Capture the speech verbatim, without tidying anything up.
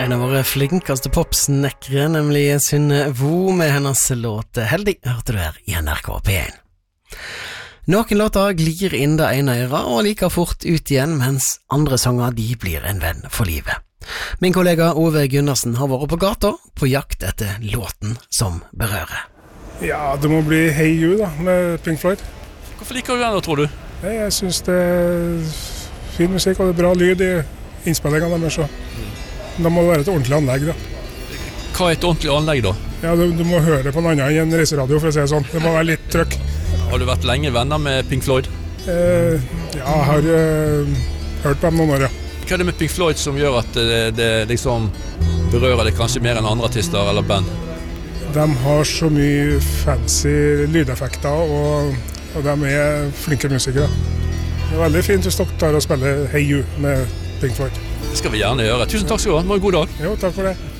En av våre flinkeste popsnekkere, nemlig Synne Vo med hennes låt Heldig, hørte du her i N R K P én. Noen låter glir inn det ene øret og like fort ut igjen, mens andre sanger de blir en venn for livet. Min kollega Ove Gunnarsen har vært på gata på jakt etter låten som berører. Ja, det må bli Hey You da, med Pink Floyd. Hvorfor liker du den da, tror du? Jeg synes det er fin musikk og det er bra lyd i innspillingene deres. Da må det være et ordentlig anlegg da. Hva er et ordentlig anlegg da? Ja, du, du må høre på noe annet i en reiseradio for å si det sånn. Det må være litt trøkk. Har du vært lenge venner med Pink Floyd? Eh, ja, jeg har eh, hørt på dem noen år, ja. Hva er det med Pink Floyd som gjør at det, det liksom berører det kanskje mer enn andre artister eller band? De har så mye fancy lydeffekter og, og de er flinke musikere. Det er veldig fint hvis dere tar og spiller Hey You med Pink Floyd. Det skal vi gjerne gjøre. Tusen takk skal du ha. Ha en god dag. Jo, takk for det.